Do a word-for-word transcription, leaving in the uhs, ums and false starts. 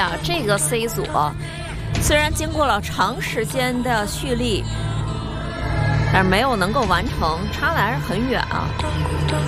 呀，这个 C 组虽然经过了长时间的蓄力，但是没有能够完成，差的还是很远啊。